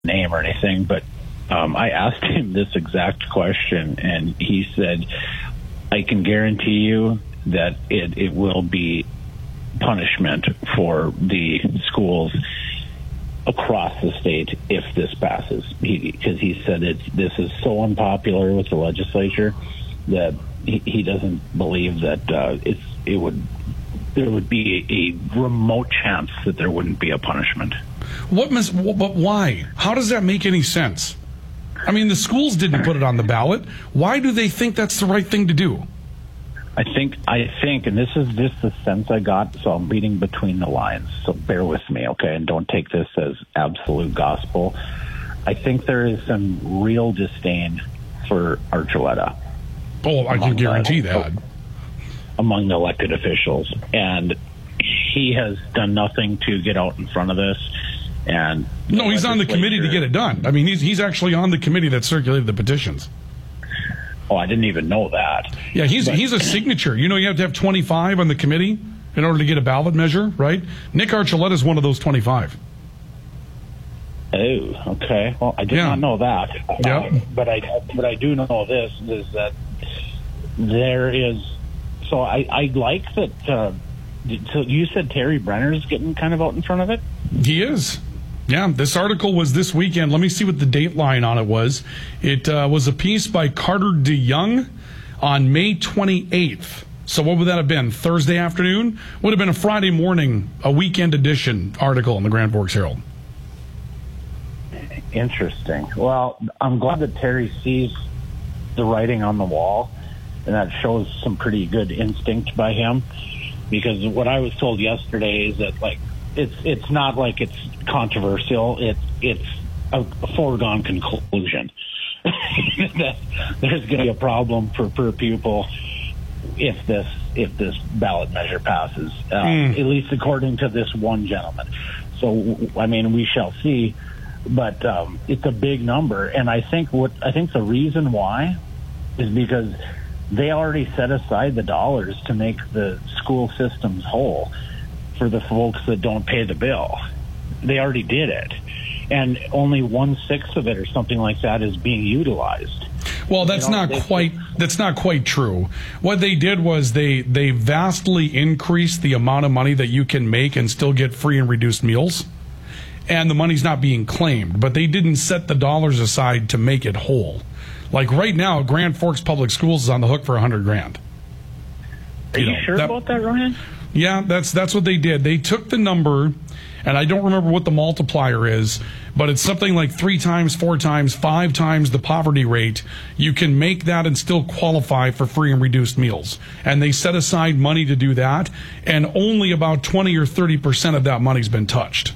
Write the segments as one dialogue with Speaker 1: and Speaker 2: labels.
Speaker 1: name or anything, but I asked him this exact question, and he said, I can guarantee you that it will be punishment for the schools across the state if this passes. Because he said this is so unpopular with the legislature that he doesn't believe that there would be a remote chance that there wouldn't be a punishment.
Speaker 2: But why? How does that make any sense? I mean, the schools didn't put it on the ballot. Why do they think that's the right thing to do?
Speaker 1: I think, and this is just the sense I got, so I'm reading between the lines, so bear with me, okay, and don't take this as absolute gospel. I think there is some real disdain for Archuleta.
Speaker 2: Oh, I can guarantee that.
Speaker 1: Among the elected officials. And he has done nothing to get out in front of this. And
Speaker 2: no, he's on the committee to get it done. I mean, he's actually on the committee that circulated the petitions.
Speaker 1: Oh, I didn't even know that.
Speaker 2: Yeah, he's a signature. You know, you have to have 25 on the committee in order to get a ballot measure, right? Nick Archuleta is one of those 25.
Speaker 1: Oh, okay. Well, I did not know that.
Speaker 2: Yeah.
Speaker 1: But I do know this, is that there is... So I like that... so you said Terry Brenner's getting kind of out in front of it?
Speaker 2: He is. Yeah, this article was this weekend. Let me see what the date line on it was. It was a piece by Carter DeYoung on May 28th. So what would that have been? Thursday afternoon? Would have been a Friday morning, a weekend edition article in the Grand Forks Herald.
Speaker 1: Interesting. Well, I'm glad that Terry sees the writing on the wall, and that shows some pretty good instinct by him. Because what I was told yesterday is that, like, it's not like it's controversial. It's a foregone conclusion that there's going to be a problem per pupil if this ballot measure passes, at least according to this one gentleman. So, I mean, we shall see, but it's a big number, and I think the reason why is because they already set aside the dollars to make the school systems whole for the folks that don't pay the bill. They already did it. And only 1/6 of it or something like that is being utilized.
Speaker 2: Well, that's not quite true. What they did was they vastly increased the amount of money that you can make and still get free and reduced meals. And the money's not being claimed, but they didn't set the dollars aside to make it whole. Like right now, Grand Forks Public Schools is on the hook for $100,000.
Speaker 1: Are you sure about that, Ryan?
Speaker 2: Yeah, that's what they did. They took the number, and I don't remember what the multiplier is, but it's something like 3 times, 4 times, 5 times the poverty rate. You can make that and still qualify for free and reduced meals. And they set aside money to do that, and only about 20 or 30% of that money's been touched.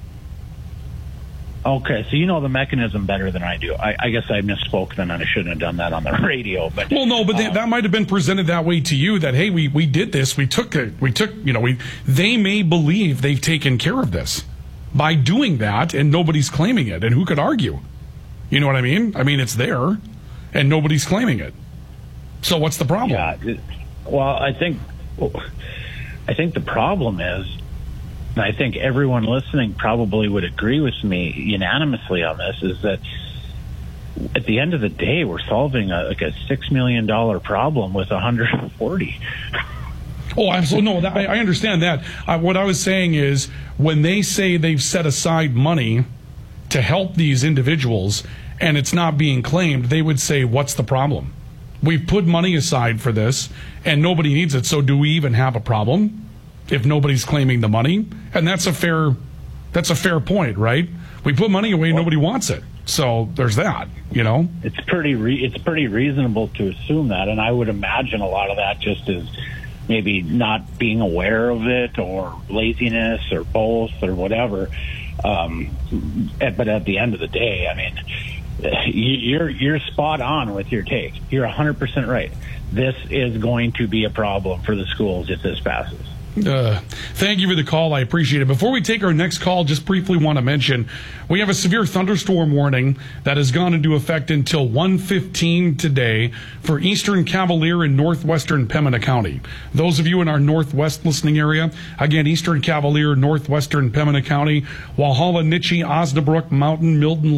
Speaker 1: Okay, so you know the mechanism better than I do. I guess I misspoke then, and I shouldn't have done that on the radio. But
Speaker 2: well, no, but that might have been presented that way to you. That hey, we did this. They may believe they've taken care of this by doing that, and nobody's claiming it. And who could argue? You know what I mean? I mean, it's there, and nobody's claiming it. So what's the problem?
Speaker 1: Yeah. Well, I think the problem is. And I think everyone listening probably would agree with me unanimously on this, is that at the end of the day, we're solving a $6 million problem with 140.
Speaker 2: Oh, absolutely. No, I understand that. What I was saying is when they say they've set aside money to help these individuals and it's not being claimed, they would say, what's the problem? We've put money aside for this and nobody needs it, so do we even have a problem if nobody's claiming the money? And that's a fair point, right? We put money away, nobody wants it. So there's that, you know?
Speaker 1: It's pretty reasonable to assume that, and I would imagine a lot of that just is maybe not being aware of it or laziness or both or whatever. But at the end of the day, I mean, you're spot on with your take. You're 100% right. This is going to be a problem for the schools if this passes.
Speaker 2: Thank you for the call. I appreciate it. Before we take our next call, just briefly want to mention we have a severe thunderstorm warning that has gone into effect until 1:15 today for eastern Cavalier and northwestern Pembina County. Those of you in our northwest listening area, again, eastern Cavalier, northwestern Pembina County, Walhalla, Nittany, Osnabruck, Mountain, Milton,